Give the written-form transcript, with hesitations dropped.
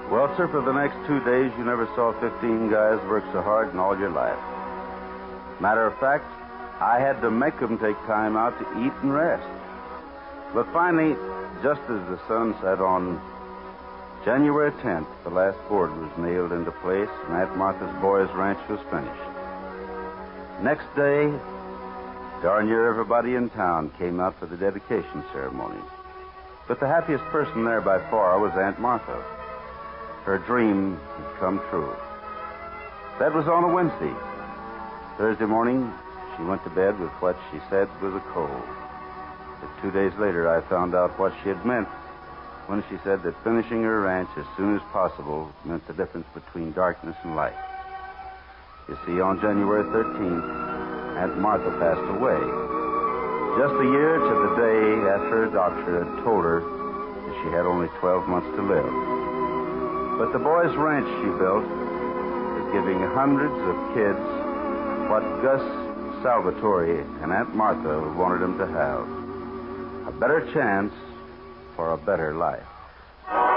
Well, sir, for the next 2 days, you never saw 15 guys work so hard in all your life. Matter of fact, I had to make them take time out to eat and rest. But finally, just as the sun set on January 10th, the last board was nailed into place and Aunt Martha's boys' ranch was finished. Next day, darn near everybody in town came out for the dedication ceremony. But the happiest person there by far was Aunt Martha. Her dream had come true. That was on a Wednesday. Thursday morning, she went to bed with what she said was a cold. But 2 days later, I found out what she had meant when she said that finishing her ranch as soon as possible meant the difference between darkness and light. You see, on January 13th, Aunt Martha passed away. Just a year to the day after her doctor had told her that she had only 12 months to live. But the boys' ranch she built is giving hundreds of kids what Gus Salvatore and Aunt Martha wanted them to have. A better chance for a better life.